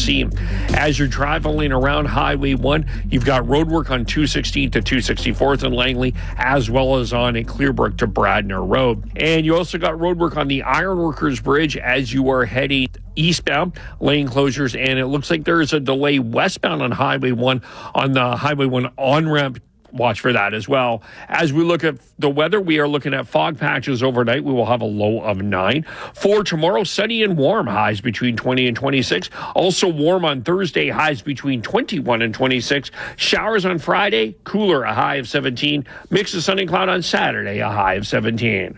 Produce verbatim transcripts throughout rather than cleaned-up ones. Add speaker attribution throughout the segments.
Speaker 1: C. As you're traveling around Highway one, you've got roadwork on two sixteen to two sixty-fourth in Langley, as well as on a Clearbrook to Bradner Road. And you also got roadwork on the Ironworkers Bridge as you are heading eastbound, lane closures, and it looks like there is a delay westbound on Highway one on the Highway one on-ramp. Watch for that as well. As we look at the weather, we are looking at fog patches overnight. We will have a low of nine. For tomorrow, sunny and warm, highs between twenty and twenty-six. Also warm on Thursday, highs between twenty-one and twenty-six. Showers on Friday, cooler, a high of seventeen. Mix of sun and cloud on Saturday, a high of seventeen.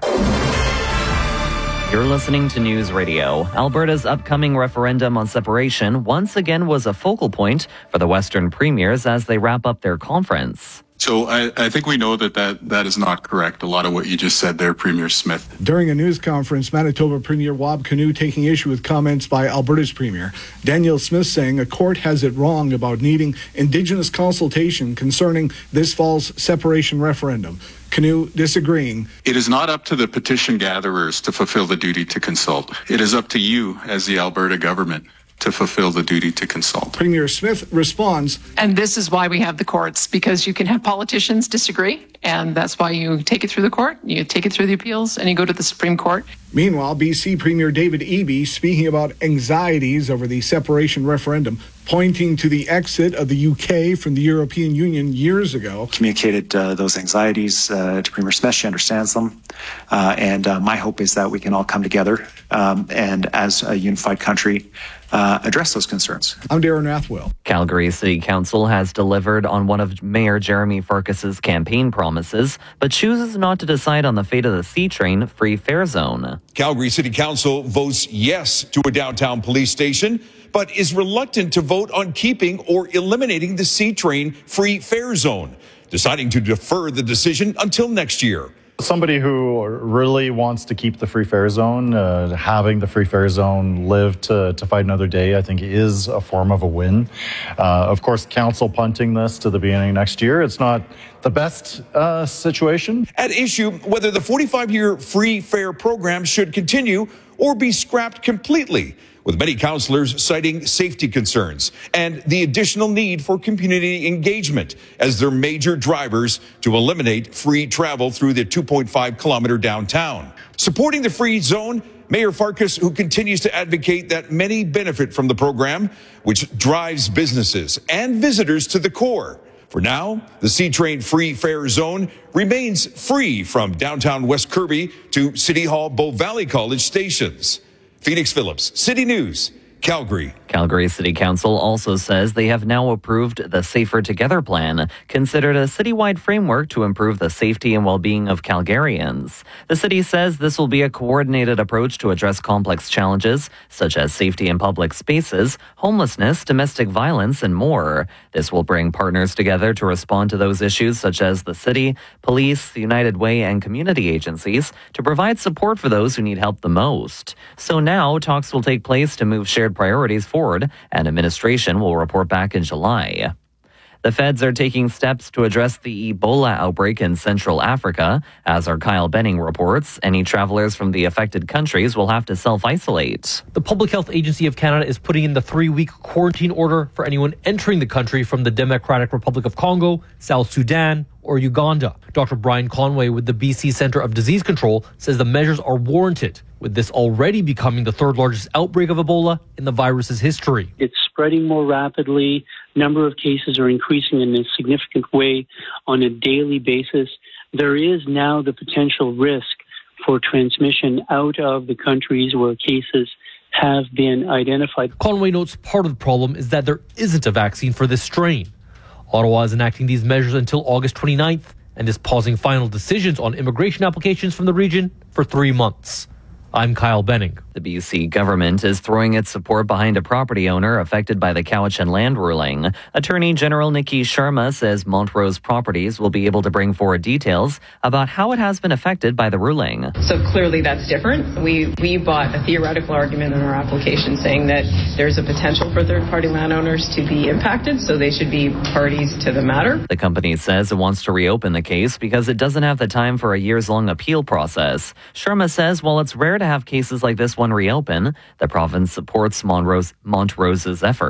Speaker 2: You're listening to News Radio. Alberta's upcoming referendum on separation once again was a focal point for the Western premiers as they wrap up their conference.
Speaker 3: So I, I think we know that, that that is not correct, a lot of what you just said there, Premier Smith.
Speaker 4: During a news conference, Manitoba Premier Wab Kinew taking issue with comments by Alberta's Premier. Danielle Smith saying a court has it wrong about needing Indigenous consultation concerning this fall's separation referendum. Kinew disagreeing.
Speaker 3: It is not up to the petition gatherers to fulfill the duty to consult. It is up to you as the Alberta government to fulfill the duty to consult.
Speaker 4: Premier Smith responds.
Speaker 5: And this is why we have the courts, because you can have politicians disagree, and that's why you take it through the court, you take it through the appeals, and you go to the Supreme Court.
Speaker 4: Meanwhile, B C Premier David Eby speaking about anxieties over the separation referendum, pointing to the exit of the U K from the European Union years ago.
Speaker 6: Communicated uh, those anxieties uh, to Premier Smith. She understands them. Uh, and uh, my hope is that we can all come together um, and as a unified country uh, address those concerns.
Speaker 4: I'm Darren Rathwell.
Speaker 2: Calgary City Council has delivered on one of Mayor Jeremy Farkas's campaign promises, but chooses not to decide on the fate of the C-Train free fare zone.
Speaker 7: Calgary City Council votes yes to a downtown police station, but is reluctant to vote on keeping or eliminating the C-Train free fare zone, deciding to defer the decision until next year.
Speaker 8: Somebody who really wants to keep the free fare zone, uh, having the free fare zone live to, to fight another day, I think is a form of a win. Uh, of course, council punting this to the beginning of next year, it's not the best uh, situation.
Speaker 7: At issue, whether the forty-five-year free fare program should continue or be scrapped completely, with many councillors citing safety concerns and the additional need for community engagement as their major drivers to eliminate free travel through the two point five kilometer downtown. Supporting the free zone, Mayor Farkas, who continues to advocate that many benefit from the program, which drives businesses and visitors to the core. For now, the C-Train free fare zone remains free from downtown West Kirby to City Hall Bow Valley College stations. Phoenix Phillips, City News, Calgary.
Speaker 2: Calgary City Council also says they have now approved the Safer Together plan, considered a citywide framework to improve the safety and well-being of Calgarians. The city says this will be a coordinated approach to address complex challenges such as safety in public spaces, homelessness, domestic violence, and more. This will bring partners together to respond to those issues such as the city, police, the United Way, and community agencies to provide support for those who need help the most. So now talks will take place to move shared priorities forward, and administration will report back in July. The feds are taking steps to address the Ebola outbreak in Central Africa. As our Kyle Benning reports, any travelers from the affected countries will have to self-isolate.
Speaker 9: The Public Health Agency of Canada is putting in the three-week quarantine order for anyone entering the country from the Democratic Republic of Congo, South Sudan, or Uganda. Doctor Brian Conway with the B C Centre of Disease Control says the measures are warranted, with this already becoming the third largest outbreak of Ebola in the virus's history.
Speaker 10: It's spreading more rapidly. Number of cases are increasing in a significant way on a daily basis. There is now the potential risk for transmission out of the countries where cases have been identified.
Speaker 9: Conway notes part of the problem is that there isn't a vaccine for this strain. Ottawa is enacting these measures until August twenty-ninth and is pausing final decisions on immigration applications from the region for three months. I'm Kyle Benning.
Speaker 2: The B C government is throwing its support behind a property owner affected by the Cowichan land ruling. Attorney General Nikki Sharma says Montrose Properties will be able to bring forward details about how it has been affected by the ruling.
Speaker 11: So clearly that's different. We we bought a theoretical argument in our application saying that there's a potential for third-party landowners to be impacted, so they should be parties to the matter.
Speaker 2: The company says it wants to reopen the case because it doesn't have the time for a years-long appeal process. Sharma says while it's rare to have cases like this one reopen, the province supports Montrose, Montrose's efforts.